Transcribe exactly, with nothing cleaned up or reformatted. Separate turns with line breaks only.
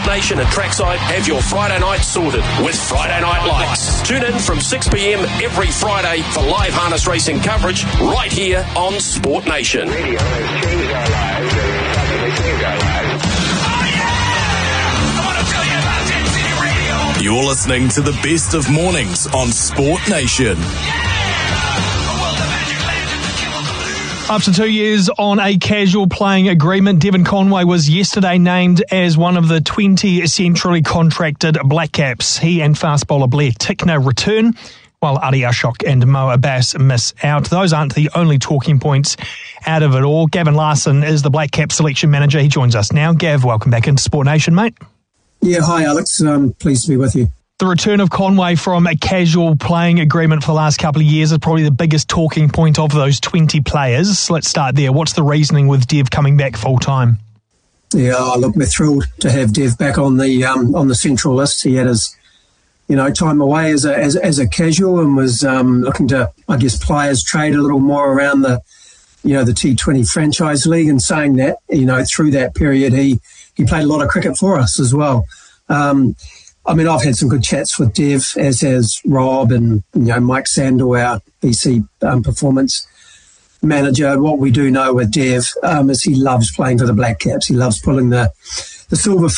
Nation and Trackside have your Friday night sorted with Friday Night Lights. Tune in from six p.m. every Friday for live harness racing coverage right here on Sport Nation.
Radio has changed our lives and it's possibly saved our lives.
You're listening to the best of mornings on Sport Nation.
After two years on a casual playing agreement, Devon Conway was yesterday named as one of the twenty centrally contracted Black Caps. He and fast bowler Blair Tickner return, while Adi Ashok and Mo Abbas miss out. Those aren't the only talking points out of it all. Gavin Larson is the Black Cap selection manager. He joins us now. Gav, welcome back into Sport Nation, mate.
Yeah, hi Alex. I'm pleased to be with you.
The return of Conway from a casual playing agreement for the last couple of years is probably the biggest talking point of those twenty players. Let's start there. What's the reasoning with Dev coming back full-time?
Yeah, oh, look, we're thrilled to have Dev back on the um, on the central list. He had his, you know, time away as a as, as a casual and was um, looking to, I guess, players trade a little more around the, you know, the T twenty franchise league. And saying that, you know, through that period, he he played a lot of cricket for us as well. Um, I mean, I've had some good chats with Dev, as has Rob and, you know, Mike Sandel, our B C um, performance manager. What we do know with Dev um, is he loves playing for the Black Caps. He loves pulling the, the silver